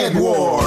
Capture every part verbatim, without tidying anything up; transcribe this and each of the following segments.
Network.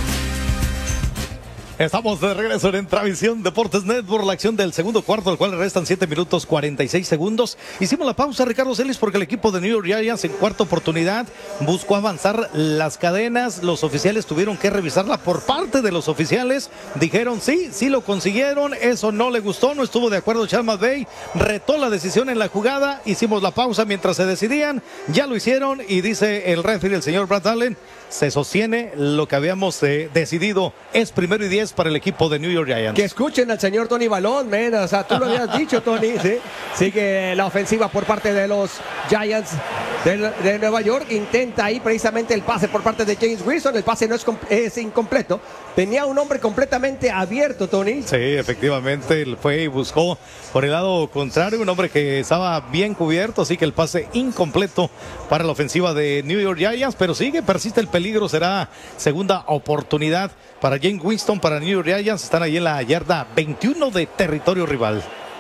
Estamos de regreso en Entravisión Deportes Network, la acción del segundo cuarto, al cual le restan siete minutos cuarenta y seis segundos. Hicimos la pausa, Ricardo Celis, porque el equipo de New York Giants en cuarta oportunidad buscó avanzar las cadenas. Los oficiales tuvieron que revisarla por parte de los oficiales. Dijeron sí, sí lo consiguieron. Eso no le gustó, no estuvo de acuerdo Sean McVay. Retó la decisión en la jugada. Hicimos la pausa mientras se decidían. Ya lo hicieron y dice el referee, el señor Brad Allen, se sostiene lo que habíamos eh, decidido. Es primero y diez para el equipo de New York Giants. Que escuchen al señor Tony Balón, men. O sea, tú lo habías dicho, Tony. ¿Sí? Sigue la ofensiva por parte de los Giants de, de Nueva York. Intenta ahí precisamente el pase por parte de James Wilson. El pase no es, es incompleto. Tenía un hombre completamente abierto, Tony. Sí, efectivamente, él fue y buscó por el lado contrario, un hombre que estaba bien cubierto, así que el pase incompleto para la ofensiva de New York Giants, pero sigue, persiste el peligro, será segunda oportunidad para James Winston, para New York Giants. Están ahí en la yarda veintiuno de territorio rival.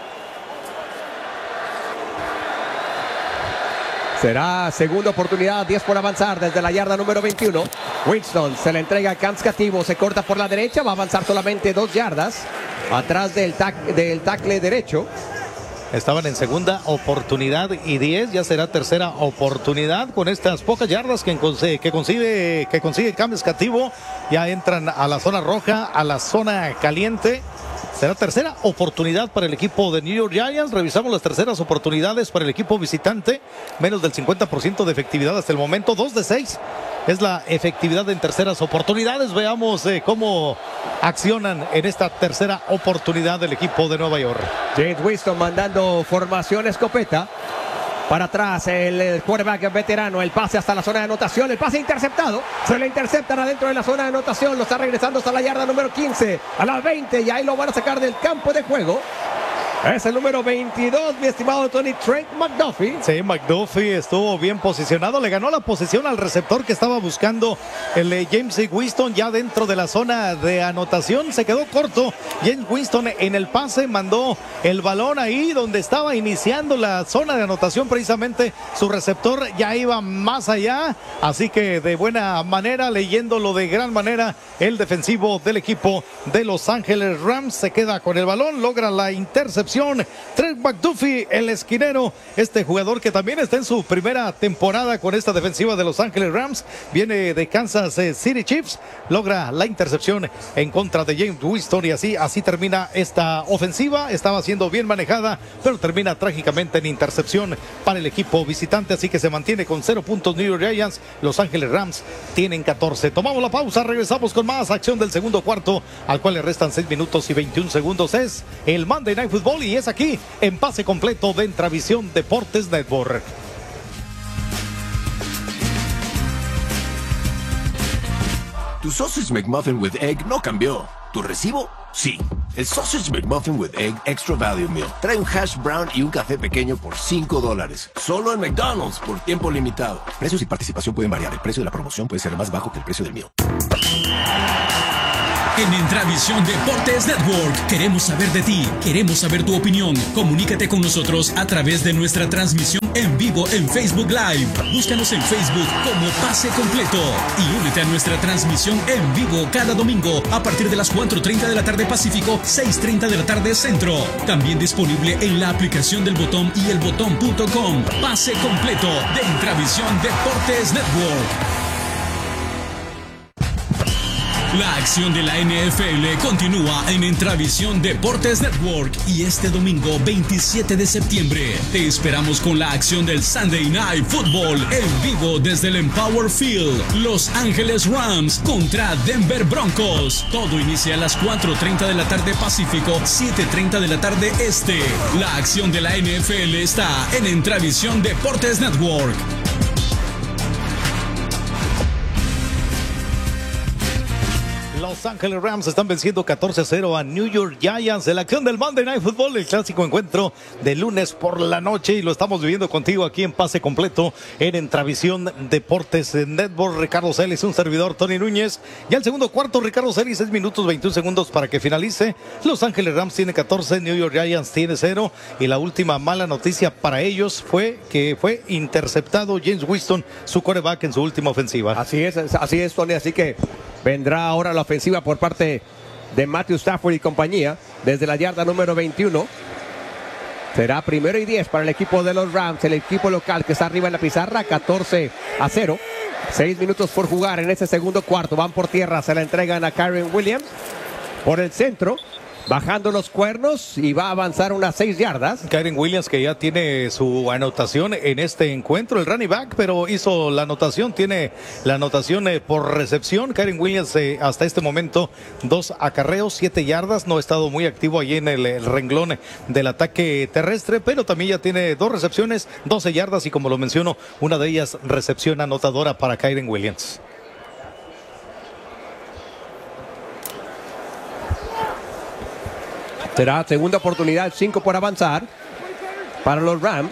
Será segunda oportunidad, diez por avanzar desde la yarda número veintiuno. Winston se le entrega a Camps Cativo, se corta por la derecha, va a avanzar solamente dos yardas atrás del, tac, del tackle derecho. Estaban en segunda oportunidad y diez, ya será tercera oportunidad con estas pocas yardas que, que consigue, que consigue Camps Cativo. Ya entran a la zona roja, a la zona caliente. Será tercera oportunidad para el equipo de New York Giants. Revisamos las terceras oportunidades para el equipo visitante. Menos del cincuenta por ciento de efectividad hasta el momento. dos de seis es la efectividad en terceras oportunidades. Veamos eh, cómo accionan en esta tercera oportunidad del equipo de Nueva York. James Winston mandando formación escopeta. Para atrás el quarterback veterano, el pase hasta la zona de anotación, el pase interceptado, se le interceptan adentro de la zona de anotación, lo está regresando hasta la yarda número quince, a la veinte, y ahí lo van a sacar del campo de juego. Es el número veintidós, mi estimado Tony, Trent McDuffie. Sí, McDuffie estuvo bien posicionado, le ganó la posición al receptor que estaba buscando el eh, James Winston ya dentro de la zona de anotación. Se quedó corto James Winston en el pase, mandó el balón ahí donde estaba iniciando la zona de anotación. Precisamente su receptor ya iba más allá, así que de buena manera, leyéndolo de gran manera, el defensivo del equipo de Los Ángeles Rams se queda con el balón, logra la intercepción. Trent McDuffie, el esquinero, este jugador que también está en su primera temporada con esta defensiva de Los Ángeles Rams, viene de Kansas City Chiefs, logra la intercepción en contra de James Winston y así, así termina esta ofensiva. Estaba siendo bien manejada, pero termina trágicamente en intercepción para el equipo visitante, así que se mantiene con cero puntos New York Giants. Los Ángeles Rams tienen catorce. Tomamos la pausa, regresamos con más acción del segundo cuarto, al cual le restan seis minutos y veintiún segundos. Es el Monday Night Football y es aquí en pase completo de Entravisión Deportes Network. Tu Sausage McMuffin with Egg no cambió. ¿Tu recibo? Sí. El Sausage McMuffin with Egg Extra Value Meal trae un hash brown y un café pequeño por cinco dólares. Solo en McDonald's por tiempo limitado. Precios y participación pueden variar. El precio de la promoción puede ser más bajo que el precio del mío. En Entravisión Deportes Network queremos saber de ti, queremos saber tu opinión. Comunícate con nosotros a través de nuestra transmisión en vivo en Facebook Live. Búscanos en Facebook como Pase Completo y únete a nuestra transmisión en vivo cada domingo a partir de las cuatro treinta de la tarde Pacífico, seis treinta de la tarde Centro. También disponible en la aplicación del Botón y el botón punto com. Pase Completo de Entravisión Deportes Network. La acción de la N F L continúa en Entravisión Deportes Network y este domingo veintisiete de septiembre te esperamos con la acción del Sunday Night Football en vivo desde el Empower Field. Los Ángeles Rams contra Denver Broncos. Todo inicia a las cuatro treinta de la tarde Pacífico, siete treinta de la tarde Este. La acción de la N F L está en Entravisión Deportes Network. Los Ángeles Rams están venciendo catorce a cero a New York Giants en la acción del Monday Night Football, el clásico encuentro de lunes por la noche, y lo estamos viviendo contigo aquí en Pase Completo en Entravisión Deportes Network. Ricardo Celis, un servidor, Tony Núñez. Ya el segundo cuarto, Ricardo Celis, seis minutos veintiún segundos para que finalice. Los Ángeles Rams tiene catorce, New York Giants tiene cero, y la última mala noticia para ellos fue que fue interceptado James Winston, su quarterback, en su última ofensiva. Así es, así es, Tony, así que vendrá ahora la ofensiva por parte de Matthew Stafford y compañía desde la yarda número veintiuno. Será primero y diez para el equipo de los Rams, el equipo local que está arriba en la pizarra, catorce a cero. Seis minutos por jugar en ese segundo cuarto. Van por tierra, se la entregan a Kyren Williams por el centro, bajando los cuernos, y va a avanzar unas seis yardas. Kyren Williams, que ya tiene su anotación en este encuentro, el running back, pero hizo la anotación, tiene la anotación eh, por recepción. Kyren Williams eh, hasta este momento dos acarreos, siete yardas, no ha estado muy activo ahí en el, el renglón del ataque terrestre, pero también ya tiene dos recepciones, doce yardas, y como lo menciono, una de ellas recepción anotadora para Kyren Williams. Será segunda oportunidad, cinco por avanzar para los Rams.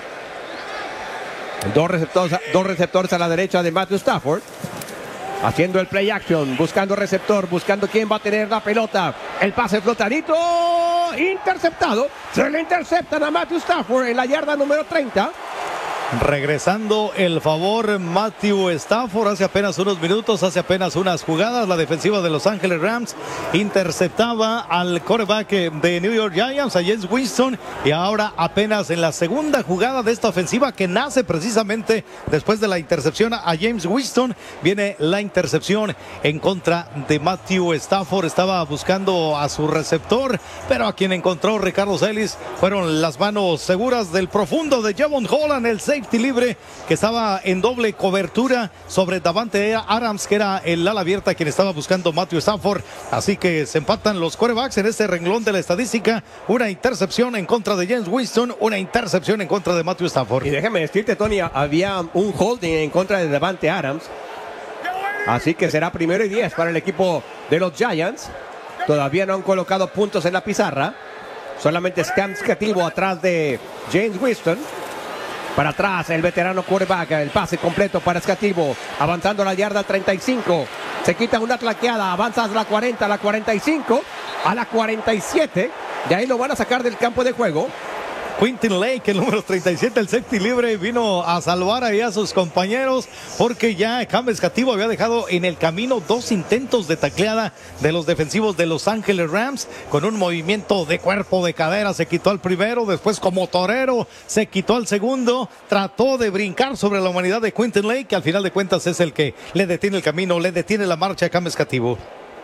Dos receptores, dos receptores a la derecha de Matthew Stafford. Haciendo el play action, buscando receptor, buscando quién va a tener la pelota. El pase flotadito, interceptado. Se le interceptan a Matthew Stafford en la yarda número treinta. Regresando el favor Matthew Stafford. Hace apenas unos minutos, hace apenas unas jugadas, la defensiva de Los Ángeles Rams interceptaba al quarterback de New York Giants, a James Winston, y ahora apenas en la segunda jugada de esta ofensiva, que nace precisamente después de la intercepción a James Winston, viene la intercepción en contra de Matthew Stafford. Estaba buscando a su receptor, pero a quien encontró Ricardo Celis fueron las manos seguras del profundo de Javon Holland, el safety libre, que estaba en doble cobertura sobre Davante Adams, que era el ala abierta quien estaba buscando Matthew Stafford. Así que se empatan los quarterbacks en este renglón de la estadística. Una intercepción en contra de James Winston, una intercepción en contra de Matthew Stafford. Y déjame decirte, Tony, había un holding en contra de Davante Adams. Así que será primero y diez para el equipo de los Giants. Todavía no han colocado puntos en la pizarra. Solamente Cam Scativo atrás de James Winston. Para atrás el veterano quarterback, el pase completo para Scativo, avanzando a la yarda treinta y cinco. Se quita una claqueada, avanza a la cuarenta, a la cuarenta y cinco, a la cuarenta y siete. De ahí lo van a sacar del campo de juego. Quentin Lake, el número treinta y siete, el safety libre, vino a salvar ahí a sus compañeros, porque ya Cam Scativo había dejado en el camino dos intentos de tacleada de los defensivos de Los Ángeles Rams. Con un movimiento de cuerpo, de cadera, se quitó al primero, después como torero se quitó al segundo, trató de brincar sobre la humanidad de Quentin Lake, que al final de cuentas es el que le detiene el camino, le detiene la marcha a Cam Scativo.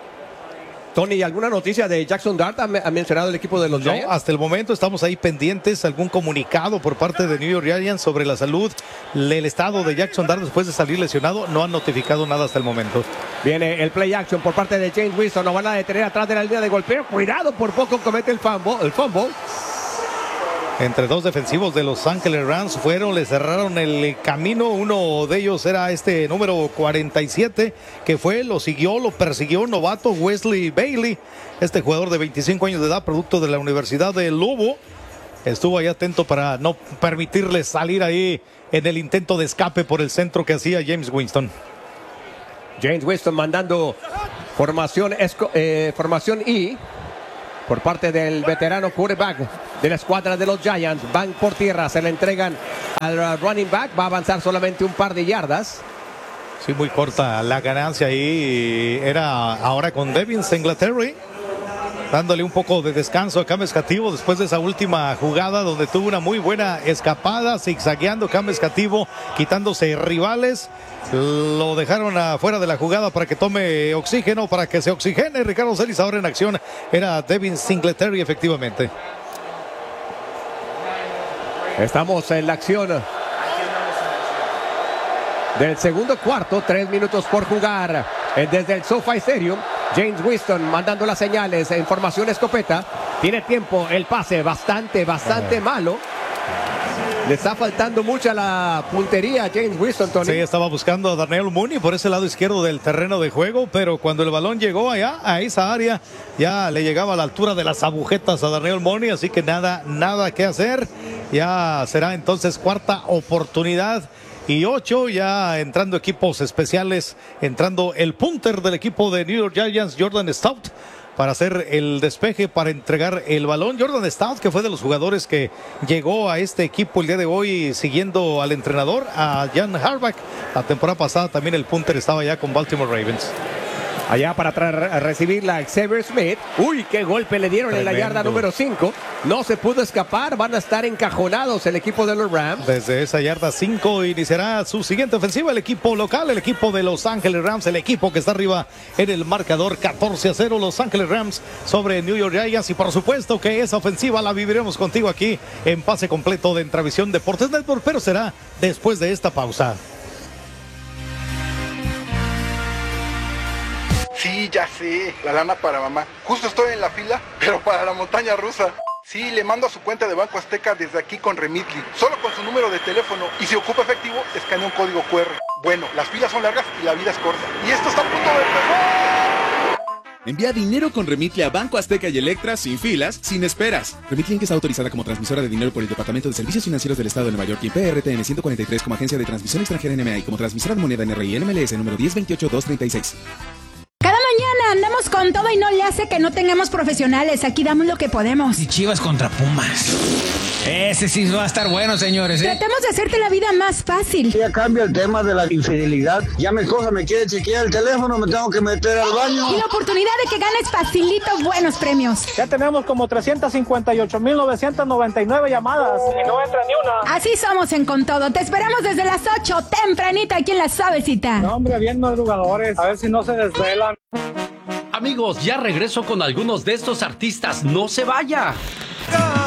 Tony, ¿alguna noticia de Jackson Dart? ¿Ha mencionado el equipo de los Giants? No, hasta el momento estamos ahí pendientes. ¿Algún comunicado por parte de New York Giants sobre la salud, el estado de Jackson Dart después de salir lesionado? No han notificado nada hasta el momento. Viene el play action por parte de James Winston. Lo van a detener atrás de la línea de golpeo. Cuidado, por poco comete el fumble. El fumble. Entre dos defensivos de Los Ángeles Rams fueron, le cerraron el camino. Uno de ellos era este número cuarenta y siete, que fue, lo siguió, lo persiguió, novato Wesley Bailey, este jugador de veinticinco años de edad, producto de la Universidad de Lobo. Estuvo ahí atento para no permitirle salir ahí en el intento de escape por el centro que hacía James Winston. James Winston mandando formación, eh, formación I por parte del veterano quarterback de la escuadra de los Giants. Van por tierra, se le entregan al running back, va a avanzar solamente un par de yardas. Sí, muy corta la ganancia ahí. Era ahora con Devin Singletary, dándole un poco de descanso a Cam Scativo después de esa última jugada donde tuvo una muy buena escapada, zigzagueando Cam Scativo, quitándose rivales. Lo dejaron afuera de la jugada para que tome oxígeno, para que se oxigene. Ricardo Celis ahora en acción. Era Devin Singletary, efectivamente. Estamos en la acción del segundo cuarto, tres minutos por jugar desde el SoFi Stadium. James Winston mandando las señales en formación escopeta. Tiene tiempo, el pase bastante, bastante malo. Le está faltando mucha la puntería a James Winston, Tony. Sí, estaba buscando a Darnell Mooney por ese lado izquierdo del terreno de juego, pero cuando el balón llegó allá, a esa área, ya le llegaba a la altura de las agujetas a Darnell Mooney, así que nada, nada que hacer. Ya será entonces cuarta oportunidad y ocho, ya entrando equipos especiales, entrando el punter del equipo de New York Giants, Jordan Stout, para hacer el despeje, para entregar el balón. Jordan Stout, que fue de los jugadores que llegó a este equipo el día de hoy siguiendo al entrenador, a Jan Harbaugh. La temporada pasada también el punter estaba ya con Baltimore Ravens. Allá para tra- recibirla Xavier Smith. Uy, qué golpe le dieron Tremendo. en la yarda número cinco. No se pudo escapar. Van a estar encajonados el equipo de los Rams. Desde esa yarda cinco iniciará su siguiente ofensiva el equipo local, el equipo de Los Ángeles Rams, el equipo que está arriba en el marcador catorce a cero, Los Ángeles Rams sobre New York Giants. Y por supuesto que esa ofensiva la viviremos contigo aquí en Pase Completo de Entravisión Deportes Network, pero será después de esta pausa. Sí, ya sé, la lana para mamá. Justo estoy en la fila, pero para la montaña rusa. Sí, le mando a su cuenta de Banco Azteca desde aquí con Remitly, solo con su número de teléfono, y si ocupa efectivo, escanea un código cu erre. Bueno, las filas son largas y la vida es corta. Y esto está a punto de empezar. Envía dinero con Remitly a Banco Azteca y Electra sin filas, sin esperas. Remitly Inc está autorizada como transmisora de dinero por el Departamento de Servicios Financieros del Estado de Nueva York y P R T N ciento cuarenta y tres como agencia de transmisión extranjera N M A y como transmisora de moneda N R I N M L S número diez veintiocho dos treinta y seis. Cada mañana andamos con todo y no le hace que no tengamos profesionales. Aquí damos lo que podemos. Y Chivas contra Pumas. Ese sí va a estar bueno, señores, ¿eh? Tratamos de hacerte la vida más fácil. Ya cambia el tema de la infidelidad. Ya mi esposa me quiere chequear el teléfono, me tengo que meter al baño. Y la oportunidad de que ganes facilito buenos premios. Ya tenemos como trescientos cincuenta y ocho mil novecientos noventa y nueve llamadas y no entra ni una. Así somos en Con Todo. Te esperamos desde las ocho, tempranito aquí en La Suavecita. No, hombre, bien madrugadores. A ver si no se desvelan. Amigos, ya regreso con algunos de estos artistas. No se vaya.